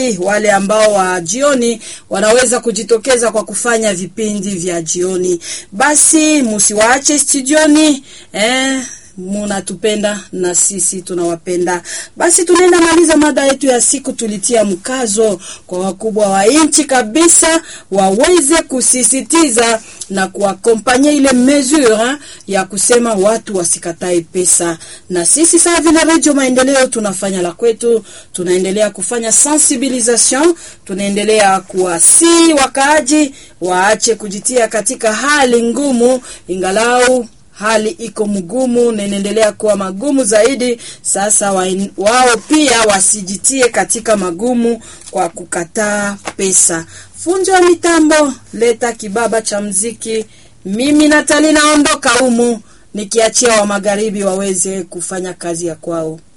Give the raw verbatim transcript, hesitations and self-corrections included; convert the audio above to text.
wale ambao wa jioni wanaweza kujitokeza kwa kufanya vipindi vya jioni. Basi msiwaache studioni, eh munatupenda na sisi tunawapenda. Basi tunaenda maliza mada yetu ya siku. Tulitia mkazo kwa wakubwa wa inchi kabisa waweze kusisitiza na kuakompanya ile mesure ya kusema watu wasikatae pesa. Na sisi sawa vile Radio Maendeleo tunafanya la kwetu, tunaendelea kufanya sensibilisation, tunaendelea kuwasi wakaaji waache kujitia katika hali ngumu, ingalau hali iko mgumu na inaendelea kuwa magumu zaidi. Sasa wa, wao pia wasijitie katika magumu kwa kukataa pesa. Fundi wa mitambo, leta kibaba cha mziki. Mimi Natali naondoka humu nikiachia wa magharibi waweze kufanya kazi ya kwao.